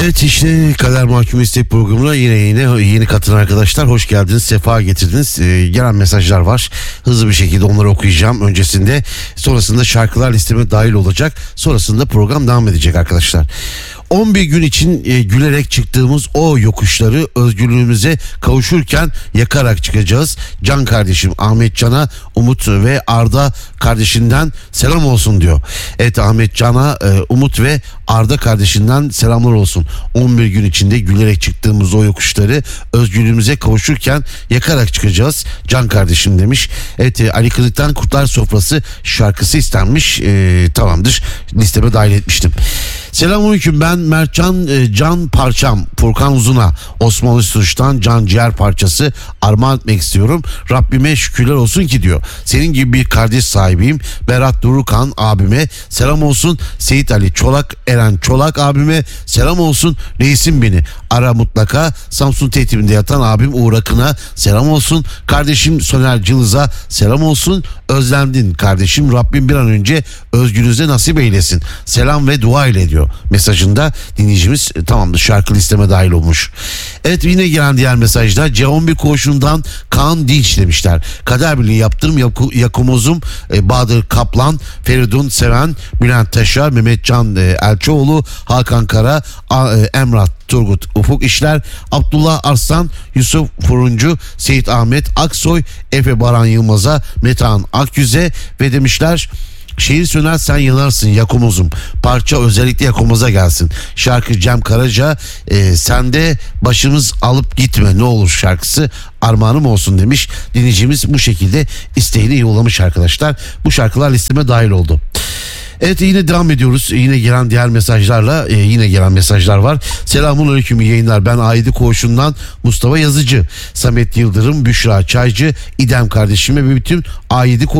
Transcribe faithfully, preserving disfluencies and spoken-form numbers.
Evet, işte Kader Mahkum İstek programına yine yine yeni katılan arkadaşlar hoş geldiniz, sefa getirdiniz. Ee, gelen mesajlar var, hızlı bir şekilde onları okuyacağım öncesinde. Sonrasında şarkılar listeme dahil olacak, sonrasında program devam edecek arkadaşlar. on bir gün için e, gülerek çıktığımız o yokuşları özgürlüğümüze kavuşurken yakarak çıkacağız. Can kardeşim Ahmet Can'a, Umut ve Arda kardeşinden selam olsun diyor. Evet, Ahmet Can'a, e, Umut ve Arda kardeşinden selamlar olsun. on bir gün içinde gülerek çıktığımız o yokuşları özgürlüğümüze kavuşurken yakarak çıkacağız. Can kardeşim demiş. Evet, e, Ali Kılıç'tan Kurtlar Sofrası şarkısı istenmiş. E, tamamdır, listeme dahil etmiştim. Selamünaleyküm, ben Mertcan e, Can Parçam Furkan Uzun'a Osmanlı Suç'tan Can Ciğer parçası armağan etmek istiyorum. Rabbime şükürler olsun ki diyor. Senin gibi bir kardeş sahibiyim. Berat Durukan abime selam olsun. Seyit Ali Çolak Eren Çolak abime selam olsun. Reisim beni ara mutlaka. Samsun Teğtim'de yatan abim Uğur Akın'a selam olsun. Kardeşim Soner Cılız'a selam olsun. Özlendin kardeşim, Rabbim bir an önce özgürlüğünüze nasip eylesin. Selam ve dua ile diyor mesajında dinleyicimiz. E, tamamdır, şarkı listeme dahil olmuş. Evet, yine gelen diğer mesajda C on bir koğuşundan Kaan Dinç demişler. Kader Birliği yaptırım yakumuzum e, Bahadır Kaplan, Feridun Seven, Bülent Taşar, Mehmet Can e, Elçoğlu, Hakan Kara, A, e, Emrah Turgut Ufuk İşler, Abdullah Arslan, Yusuf Furuncu, Seyit Ahmet Aksoy, Efe Baran Yılmaz'a, Metehan Akyüze ve demişler şehir söner sen yanarsın yakumuzum. Parça özellikle yakumuza gelsin. Şarkı Cem Karaca e, sen de başımız alıp gitme ne olur şarkısı armağanım olsun demiş. Dinleyicimiz bu şekilde isteğini yollamış arkadaşlar. Bu şarkılar listeme dahil oldu. Evet, yine devam ediyoruz. Yine gelen diğer mesajlarla e, yine gelen mesajlar var. Selamünaleyküm, iyi yayınlar. Ben Aidi Koğuşu'ndan Mustafa Yazıcı, Samet Yıldırım, Büşra Çaycı, İdem kardeşime ve bütün Aidi